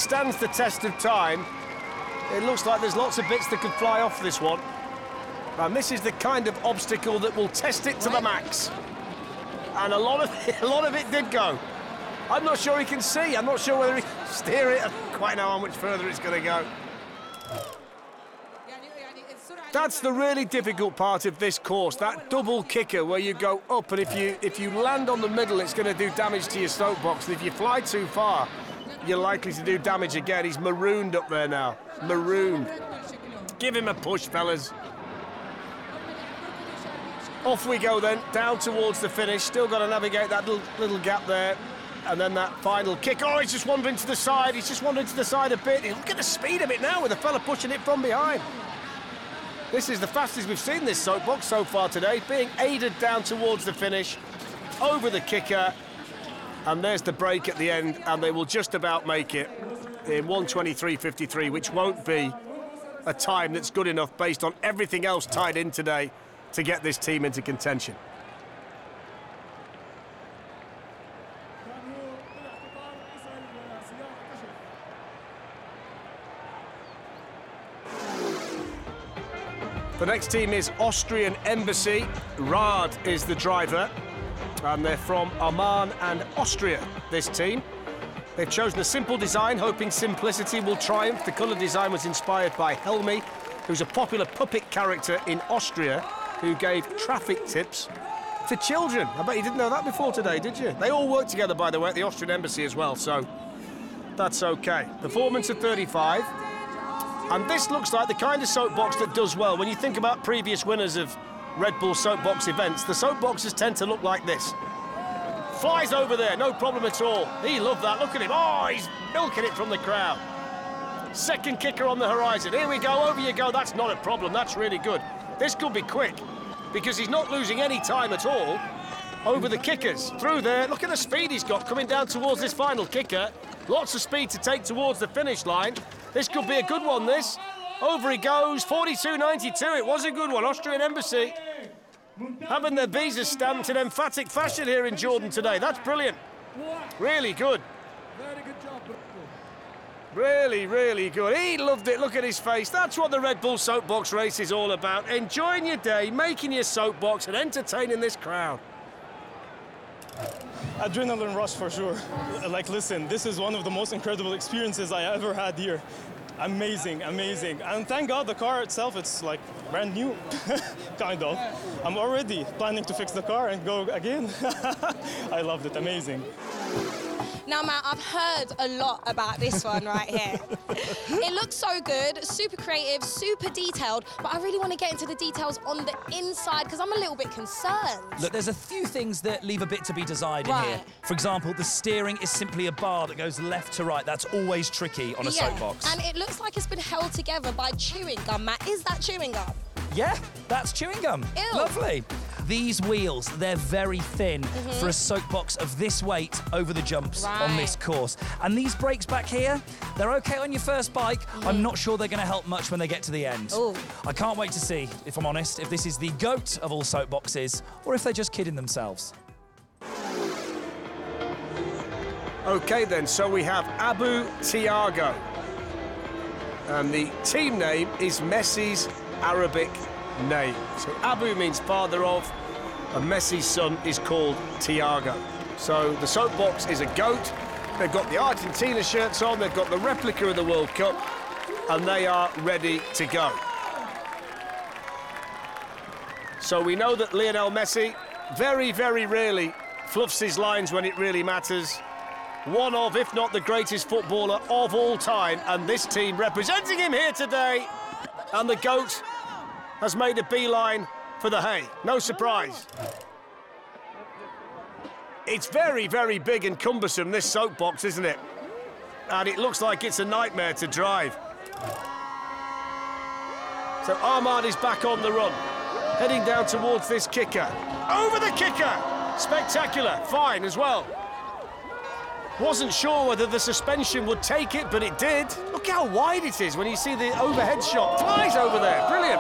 stands the test of time. It looks like there's lots of bits that could fly off this one. And this is the kind of obstacle that will test it to the max. And a lot of it did go. I'm not sure he can see. I'm not sure whether he can steer it. I don't quite know how much further it's going to go. That's the really difficult part of this course, that double kicker where you go up, and if you land on the middle, it's going to do damage to your soapbox. And if you fly too far, you're likely to do damage again. He's marooned up there now. Marooned. Give him a push, fellas. Off we go then, down towards the finish. Still got to navigate that little gap there. And then that final kick. Oh, he's just wandering to the side. He's just wandering to the side a bit. Look at the speed of it now with the fella pushing it from behind. This is the fastest we've seen this soapbox so far today, being aided down towards the finish, over the kicker. And there's the break at the end, and they will just about make it in 1:23.53, which won't be a time that's good enough based on everything else tied in today to get this team into contention. The next team is Austrian Embassy. Raad is the driver, and they're from Oman and Austria, this team. They've chosen a simple design, hoping simplicity will triumph. The colour design was inspired by Helmi, who's a popular puppet character in Austria who gave traffic tips to children. I bet you didn't know that before today, did you? They all work together, by the way, at the Austrian Embassy as well, so that's OK. Performance of 35. And this looks like the kind of soapbox that does well. When you think about previous winners of Red Bull soapbox events, the soapboxes tend to look like this. Flies over there, no problem at all. He loved that, look at him. Oh, he's milking it from the crowd. Second kicker on the horizon. Here we go, over you go. That's not a problem, that's really good. This could be quick, because he's not losing any time at all over the kickers. Through there, look at the speed he's got coming down towards this final kicker. Lots of speed to take towards the finish line. This could be a good one, this. Over he goes, 42.92. It was a good one. Austrian Embassy having their visas stamped in emphatic fashion here in Jordan today. That's brilliant. Really good. Very good job. Really, really good. He loved it. Look at his face. That's what the Red Bull soapbox race is all about. Enjoying your day, making your soapbox and entertaining this crowd. Adrenaline rush for sure. Like, listen, this is one of the most incredible experiences I ever had here. Amazing, amazing. And thank God the car itself, it's like brand new, kind of. I'm already planning to fix the car and go again. I loved it, amazing. Now, Matt, I've heard a lot about this one right here. It looks so good, super creative, super detailed, but I really want to get into the details on the inside because I'm a little bit concerned. Look, there's a few things that leave a bit to be desired in here. For example, the steering is simply a bar that goes left to right. That's always tricky on a soapbox. And it looks like it's been held together by chewing gum, Matt. Is that chewing gum? Yeah, that's chewing gum. Ew. Lovely. These wheels, they're very thin for a soapbox of this weight over the jumps on this course. And these brakes back here, they're okay on your first bike. I'm not sure they're going to help much when they get to the end. Ooh. I can't wait to see, if I'm honest, if this is the GOAT of all soapboxes or if they're just kidding themselves. OK then, so we have Abu Tiago. And the team name is Messi's Arabic name. So Abu means father of, and Messi's son is called Tiago. So the soapbox is a GOAT. They've got the Argentina shirts on, they've got the replica of the World Cup, and they are ready to go. So we know that Lionel Messi very, very rarely fluffs his lines when it really matters. One of, if not the greatest footballer of all time, and this team representing him here today. And the GOAT has made a beeline for the hay. No surprise. It's very, very big and cumbersome, this soapbox, isn't it? And it looks like it's a nightmare to drive. So Ahmad is back on the run, heading down towards this kicker. Over the kicker! Spectacular, fine as well. Wasn't sure whether the suspension would take it, but it did. Look how wide it is when you see the overhead shot. Flies over there, brilliant.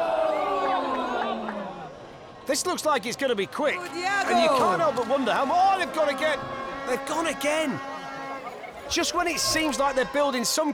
This looks like it's going to be quick. And you can't help but wonder how... Oh, they've gone again. They've gone again. Just when it seems like they're building some